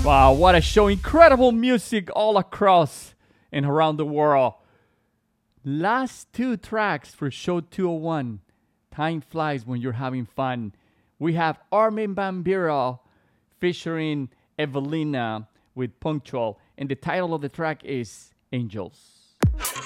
Wow, what a show. Incredible music all across and around the world. Last two tracks for show 201. Time flies when you're having fun. We have Armin van Buuren featuring Evelina with Punctual. And the title of the track is Angels.